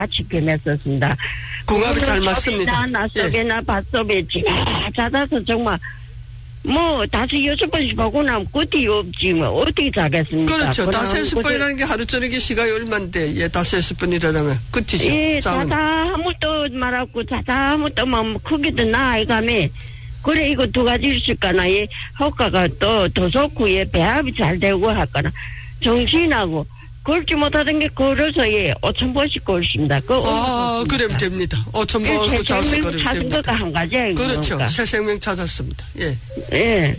같이 변했었습니다. 궁합이 잘 맞습니다. 낮속에나 밭속에 잦아서 정말 뭐 5-6번씩 보고 나면 끝이 없지 뭐 어떻게 자겠습니까? 그렇죠. 5-6번이라는 게 하루 저녁에 시간이 얼만데 5-6번 일어나면 끝이죠. 예, 자다 아무것도 말하고 자다 아무것도 뭐 크기도 나아가면 그래 이거 두 가지 있을까나 예, 효과가 또 더 좋고 예, 배합이 잘 되고 할까나 정신하고 걸지 못하던 게 걸어서 예 5,000번씩 걸습니다. 그러면 됩니다. 5,000번 자수 걸으면 됩니다. 한 가지예요. 그렇죠. 새 생명 찾았습니다. 예. 예.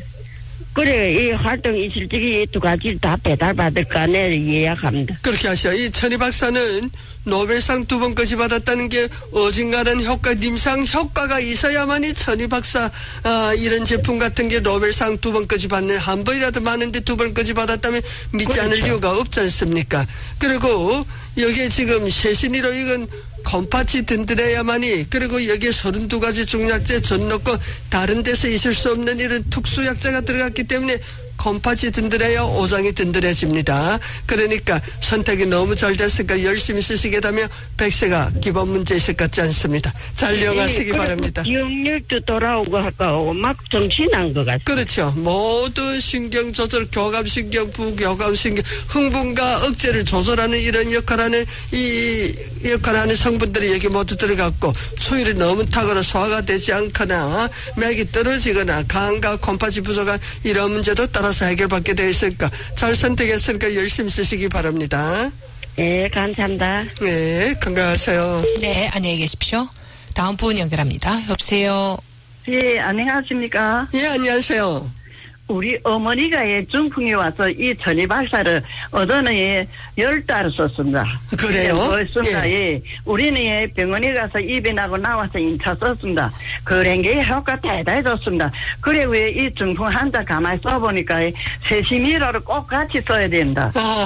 그래 이 활동 있을 적에 두 가지 다 배달받을까 내 예약합니다. 그렇게 하셔. 이 천희 박사는 노벨상 2번까지 받았다는 게 어딘가는 효과, 임상 효과가 있어야만이 천희 박사 이런 제품 같은 게 노벨상 2번까지 받는 한 번이라도 많은데 2번까지 받았다면 믿지 않을 이유가 없지 않습니까? 그리고 여기에 지금 쇄신이로 이건 컴파치 든든해야만이 그리고 여기에 32가지 중약제 전 넣고 다른 데서 있을 수 없는 이런 특수약제가 들어갔기 때문에 컴파치 든든해야 오장이 든든해집니다. 그러니까 선택이 너무 잘 됐으니까 열심히 쓰시게 되면 100세가 기본 문제 있을 것 같지 않습니다. 잘 이용하시기 바랍니다. 기억력도 돌아오고 할까 막 정신한 것 같아요. 그렇죠. 모든 신경 조절, 교감신경, 부교감신경, 흥분과 억제를 조절하는 이런 역할하는 이 역할하는 성분들이 여기 모두 들어갔고 수율이 너무 탁월해 소화가 되지 않거나 맥이 떨어지거나 간과 컴파치 부족한 이런 문제도 따라서 해결받게 되어 있으니까 잘 선택했으니까 열심히 쓰시기 바랍니다. 네, 감사합니다. 네, 건강하세요. 네, 안녕히 계십시오. 다음 분 연결합니다. 여보세요. 예, 안녕하십니까? 예, 안녕하세요. 우리 어머니가 중풍에 와서 이 천희 박사를 어제는 10달 썼습니다. 그래요? 썼습니다. 예. 우리는 병원에 가서 입에 나고 나와서 인차 썼습니다. 그런 게 효과 대단히 좋습니다. 그래 왜 이 중풍 환자 가만히 써보니까 세심이라로 꼭 같이 써야 된다.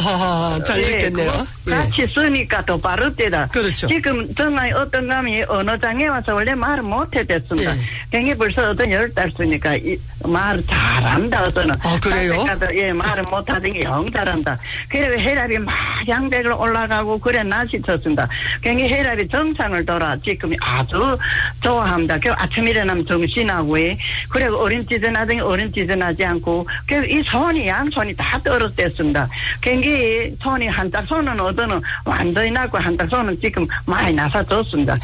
잘 읽겠네요. 같이 쓰니까 더 빠르대다. 그렇죠. 지금 정말 어떤 감이 어느 장에 와서 원래 말을 못했댔습니다. 그게 벌써 어떤 10달 쓰니까 말을 잘한다. 어서는. 그래요? 예, 말을 못하던 게 영 잘한다. 그래 혈압이 막 양백으로 올라가고 그래 날씨 쳤습니다. 그게 혈압이 정상을 돌아 지금 아주 좋아합니다. 그 아침 일어나면 정신하고 그리고 어린지전하더니 어린지전하지 않고 이 손이 양손이 다 떨어졌습니다. 그게 손이 한짝 손은 어서는 완전히 나고 한짝 손은 지금 많이 나서 좋습니다.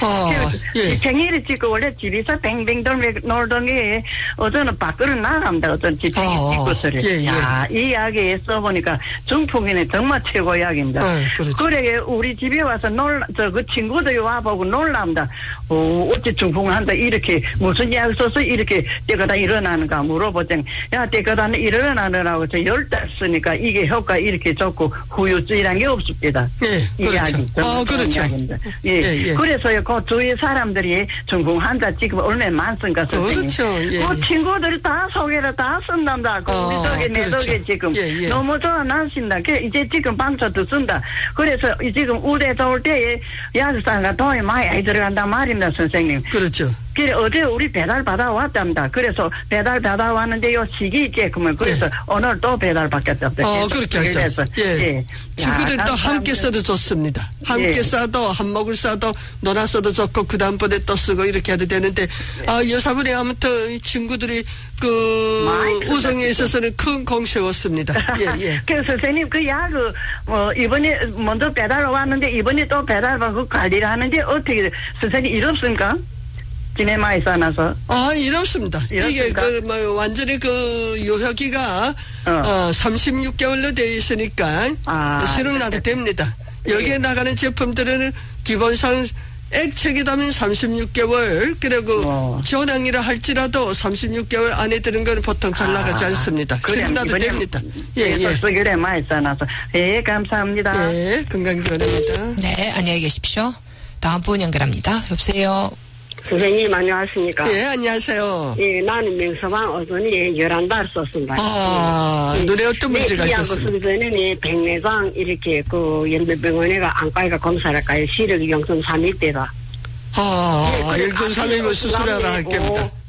생일이 지금 원래 집에서 뱅뱅 놀던 게 어서는 밖으로 나갑니다. 어떤 집 야, 이 이야기 써보니까 중풍이네 정말 최고 이야기입니다. 그래 우리 집에 와서 그 친구들이 와보고 놀랍니다. 어째 중풍을 한다 이렇게 무슨 이야기 써서 이렇게 때가다 일어나는가 물어보더니 야 때가다 일어나느라고 저 10달 쓰니까 이게 효과 이렇게 좋고 후유증이란 게 없습니다. 이 이야기 그렇죠. 이야기입니다. 그래서요 그 주위 사람들이 중풍 환자 지금 얼마나 많습니까 선생님. 그렇죠. 그 친구들이 다 소개를 다 쓴답니다. 우리 덕에 내 덕에 지금 너무 좋아 나신다. 이제 지금 방쳐도 쓴다. 그래서 지금 우대 좋을 때에 약사가 돈이 많이 들어간단 말입니다 선생님. 그렇죠. 그래 어제 우리 배달 받아왔답니다. 그래서 배달 받아왔는데 요 시기 있겠구먼. 그래서 오늘 또 배달 받겠답니다. 그렇게 하셨어요. 친구들도 함께 써도 좋습니다. 함께 싸도 한몫을 싸도 놀아 써도 좋고 그 다음번에 또 쓰고 이렇게 해도 되는데 여사분이 아무튼 친구들이 우성에 있어서는 큰 공 세웠습니다. 그래서 선생님 그 약을 이번에 먼저 배달 왔는데 이번에 또 배달 받고 관리를 하는데 어떻게 선생님 이렇습니까? 진해 많이 싸놔서. 이렇습니다. 이게 완전히 요효기가 36개월로 되어 있으니까 실은 나도 됩니다. 여기에 나가는 제품들은 기본상 액체기다면 36개월 그리고 전향이라 할지라도 36개월 안에 드는 건 보통 잘 나가지 않습니다. 실은 나도 됩니다. 그래 많이 싸놔서. 감사합니다. 건강기원입니다. 네, 안녕히 계십시오. 다음 분 연결합니다. 여보세요. 선생님 안녕하십니까? 예, 안녕하세요. 예, 나는 명서방 어전이 11달 썼습니다. 눈에 어떤 문제가 있었습니까? 선생님이 백내장 이렇게 연배병원에가 안과에가 검사를 할까요? 시력이 0.3일 때다. 0.3이면 수술하라 할 겁니다.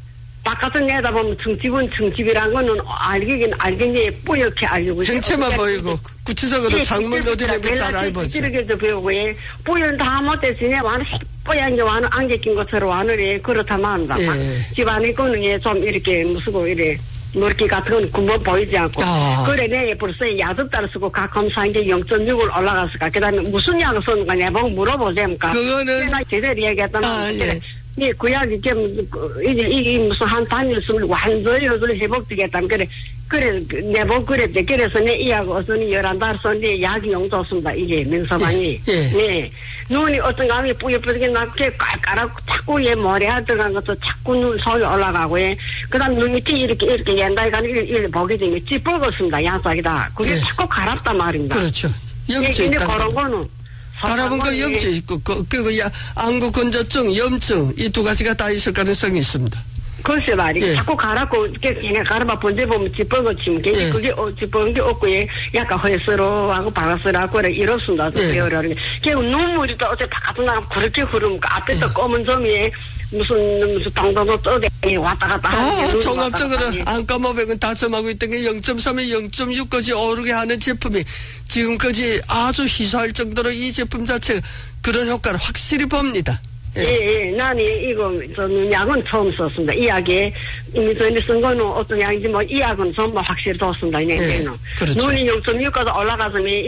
바깥에 내다보면 청집이란 거는 알긴 알겠니 뿌옇게 알고. 행체만 보이고 구체적으로 장문 어디 내면 잘 알보지. 이렇게도 배우고 뿌연 다 못했으니 와는 뽀얀 게 와는 안개 낀 것처럼 와는 그렇다만 한다. 집안에 거는 좀 이렇게 무수고 이래. 물기 같은 건 구멍 보이지 않고. 그래, 내 벌써 야습따라 쓰고 각 검사한 게 0.6을 올라갔을까. 그 다음에 무슨 약을 쓰는 거 내보고 물어보자니까. 그거는. 내가 제대로 얘기했다면. 이 구약이 이게 무슨 한 단일 쓰면 완전히 회복되겠다면. 그래, 내보고 그랬대. 그래서 내 이 약 어선이 11달 썼는데 약이 용도습니다. 이게 명서방이. 네. 눈이 어떤 감이 뿌옇게 낮게 깔깔하고 자꾸 얘 머리에 들어간 것도 자꾸 눈 속이 올라가고 그 다음 눈 밑에 이렇게 옛날에 가는 이렇게 보게 되면 찌뿌었습니다. 양싹이다. 그게 자꾸 가랍단 말입니다. 그렇죠. 염증 있다. 그런 거는. 가라본 거 염증 있고, 안구 건조증, 염증, 이 두 가지가 다 있을 가능성이 있습니다. 글쎄 말이야. 자꾸 가라고, 걔네 가라봐 본데 보면 찌뿌거치면, 그게 찌뿌은 게 없고, 약간 허스러하고 바가스라고, 이렇습니다. 결국 눈물이 또 어째 바깥으로 나가면 그렇게 흐르면, 앞에 또 검은 점이 무슨 땅도도 떠대 왔다 갔다 하는 종합적으로 안과모백은 다 점하고 있던 게 0.3에 0.6까지 오르게 하는 제품이 지금까지 아주 희소할 정도로 이 제품 자체가 그런 효과를 확실히 봅니다. 나는 저는 약은 처음 썼습니다. 이 약에 이미 전에 쓴 거는 어떤 약인지 이 약은 전부 확실히 뒀습니다. 이 눈이 0.6까지 올라가서